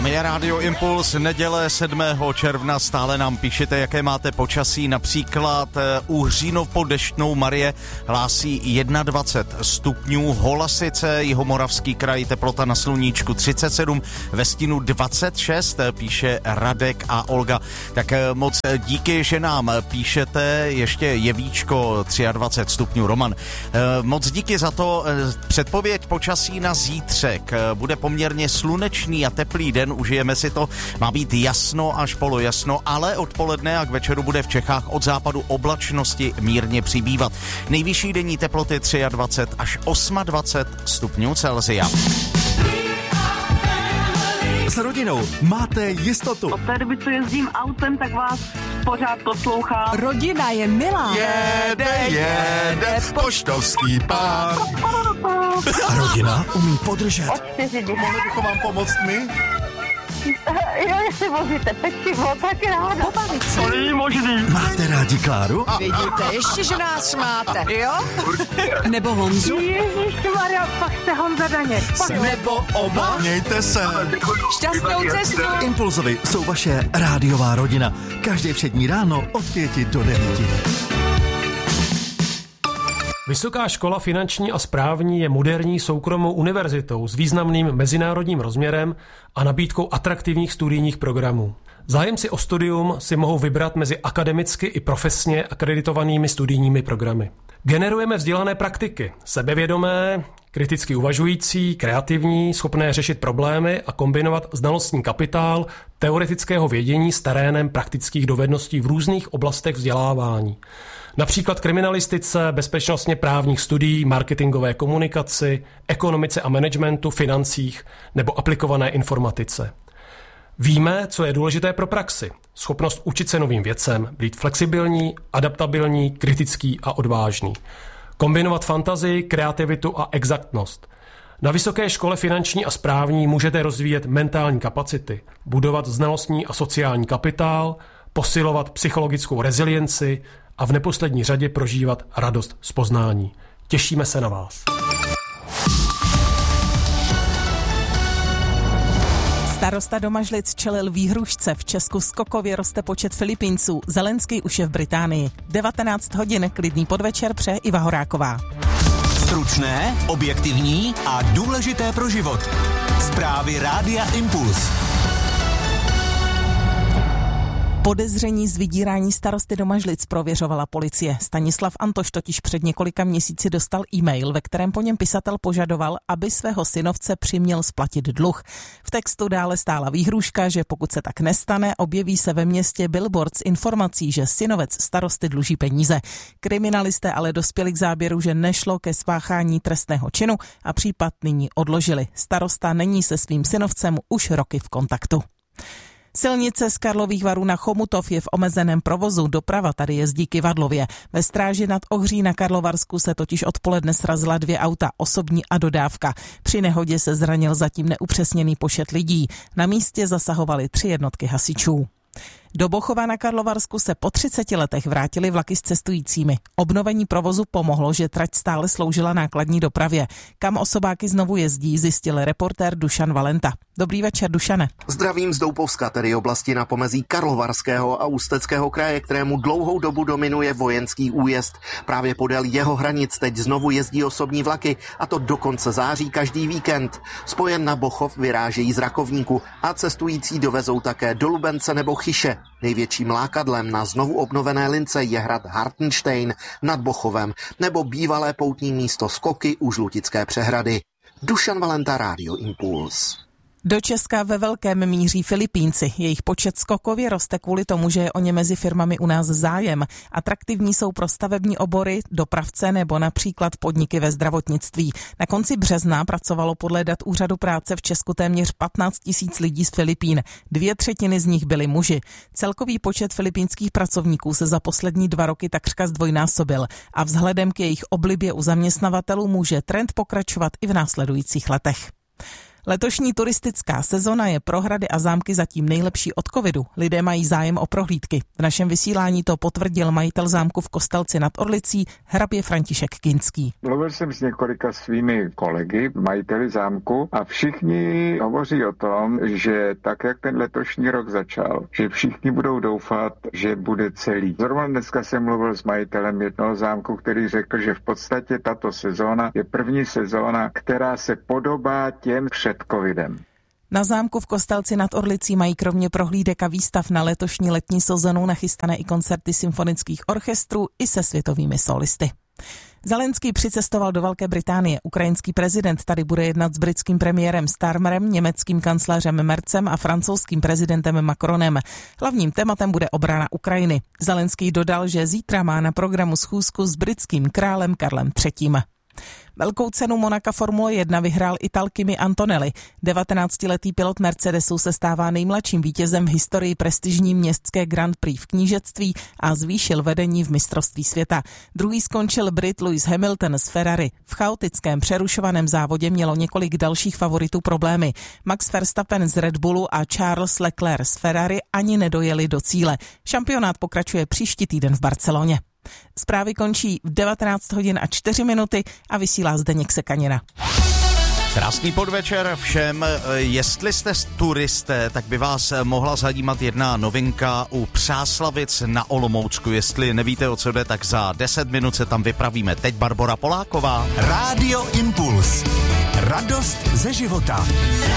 Je Rádio Impuls, neděle 7. června, stále nám píšete, jaké máte počasí, například u Hřínov pod Deštnou Marie hlásí 21 stupňů, Holasice, Jihomoravský kraj, teplota na sluníčku 37, ve stínu 26, píše Radek a Olga. Tak moc díky, že nám píšete, ještě Jevíčko 23 stupňů, Roman. Moc díky za to, předpověď počasí na zítřek, bude poměrně slunečný a teplý den, užijeme si to, má být jasno až polojasno, ale odpoledne a k večeru bude v Čechách od západu oblačnosti mírně přibývat. Nejvyšší denní teploty 23 až 28 stupňů Celsia. S rodinou máte jistotu. Od té doby, co jezdím autem, tak vás pořád poslouchám. Rodina je milá. Jede poštovský pár. A rodina umí podržet. Od 4 dny. Mohli bychom vám pomoct my? Jo, jestli vozíte pečivo, tak ráda. Pobavit se. To není možný. Máte rádi Kláru? Vidíte, ještě, že nás máte, jo? Nebo Honzu? Ježišmarja, pak jste Honza Daněk. Nebo oba? Mějte se. Šťastnou cestu. Impulzovi jsou vaše rádiová rodina. Každé všední ráno od 5 do 9. Vysoká škola finanční a správní je moderní soukromou univerzitou s významným mezinárodním rozměrem a nabídkou atraktivních studijních programů. Zájemci o studium si mohou vybrat mezi akademicky i profesně akreditovanými studijními programy. Generujeme vzdělané praktiky, sebevědomé, kriticky uvažující, kreativní, schopné řešit problémy a kombinovat znalostní kapitál teoretického vědění s terénem praktických dovedností v různých oblastech vzdělávání. Například kriminalistice, bezpečnostně právních studií, marketingové komunikaci, ekonomice a managementu, financích nebo aplikované informatice. Víme, co je důležité pro praxi. Schopnost učit se novým věcem, být flexibilní, adaptabilní, kritický a odvážný. Kombinovat fantazii, kreativitu a exaktnost. Na Vysoké škole finanční a správní můžete rozvíjet mentální kapacity, budovat znalostní a sociální kapitál, posilovat psychologickou rezilienci a v neposlední řadě prožívat radost z poznání. Těšíme se na vás. Starosta Domažlic čelil výhružce. V Česku skokově roste počet Filipínců. Zelenský už je v Británii. 19 hodin, klidný podvečer přeje Iva Horáková. Stručné, objektivní a důležité pro život. Zprávy Rádia Impuls. Podezření z vydírání starosty Domažlic prověřovala policie. Stanislav Antoš totiž před několika měsíci dostal e-mail, ve kterém po něm pisatel požadoval, aby svého synovce přiměl splatit dluh. V textu dále stála výhrůžka, že pokud se tak nestane, objeví se ve městě billboard s informací, že synovec starosty dluží peníze. Kriminalisté ale dospěli k závěru, že nešlo ke spáchání trestného činu a případ nyní odložili. Starosta není se svým synovcem už roky v kontaktu. Silnice z Karlových Varů na Chomutov je v omezeném provozu, doprava tady jezdí kyvadlově. Ve Stráži nad Ohří na Karlovarsku se totiž odpoledne srazila 2 auta, osobní a dodávka. Při nehodě se zranil zatím neupřesněný počet lidí. Na místě zasahovaly 3 jednotky hasičů. Do Bochova na Karlovarsku se po 30 letech vrátily vlaky s cestujícími. Obnovení provozu pomohlo, že trať stále sloužila nákladní dopravě. Kam osobáky znovu jezdí, zjistil reportér Dušan Valenta. Dobrý večer, Dušane. Zdravím z Doupovska, tedy oblasti na pomezí Karlovarského a Ústeckého kraje, kterému dlouhou dobu dominuje vojenský újezd. Právě podél jeho hranic teď znovu jezdí osobní vlaky, a to do konce září každý víkend. Spojen na Bochov vyrážejí z Rakovníku a cestující dovezou také do Lubence nebo Chyše. Největším lákadlem na znovu obnovené lince je hrad Hartenstein nad Bochovem nebo bývalé poutní místo Skoky u Žlutické přehrady. Dušan Valenta, Rádio Impuls. Do Česka ve velkém míří Filipínci. Jejich počet skokově roste kvůli tomu, že je o ně mezi firmami u nás zájem. Atraktivní jsou pro stavební obory, dopravce nebo například podniky ve zdravotnictví. Na konci března pracovalo podle dat Úřadu práce v Česku téměř 15 000 lidí z Filipín. 2/3 z nich byli muži. Celkový počet filipínských pracovníků se za poslední 2 roky takřka zdvojnásobil a vzhledem k jejich oblibě u zaměstnavatelů může trend pokračovat i v následujících letech. Letošní turistická sezona je pro hrady a zámky zatím nejlepší od covidu. Lidé mají zájem o prohlídky. V našem vysílání to potvrdil majitel zámku v Kostelci nad Orlicí, hrabě František Kinský. Mluvil jsem s několika svými kolegy, majiteli zámku, a všichni hovoří o tom, že tak, jak ten letošní rok začal, že všichni budou doufat, že bude celý. Zrovna dneska jsem mluvil s majitelem jednoho zámku, který řekl, že v podstatě tato sezóna je první sezóna, která se podobá těm před covidem. Na zámku v Kostelci nad Orlicí mají kromě prohlídek a výstav na letošní letní sezonu nachystané i koncerty symfonických orchestrů i se světovými solisty. Zelenský přicestoval do Velké Británie. Ukrajinský prezident tady bude jednat s britským premiérem Starmerem, německým kancléřem Merzem a francouzským prezidentem Macronem. Hlavním tématem bude obrana Ukrajiny. Zelenský dodal, že zítra má na programu schůzku s britským králem Karlem III. Velkou cenu Monaka Formule 1 vyhrál Ital Kimi Antonelli. 19-letý pilot Mercedesu se stává nejmladším vítězem v historii prestižní městské Grand Prix v knížectví a zvýšil vedení v mistrovství světa. Druhý skončil Brit Lewis Hamilton z Ferrari. V chaotickém přerušovaném závodě mělo několik dalších favoritů problémy. Max Verstappen z Red Bullu a Charles Leclerc z Ferrari ani nedojeli do cíle. Šampionát pokračuje příští týden v Barceloně. Zprávy končí v 19 hodin a 4 minuty a vysílá Zdeněk Sekanina. Krásný podvečer všem. Jestli jste turisté, tak by vás mohla zajímat jedna novinka u Přáslavic na Olomoucku. Jestli nevíte, o co jde, tak za 10 minut se tam vypravíme. Teď Barbora Poláková. Rádio Impuls. Radost ze života.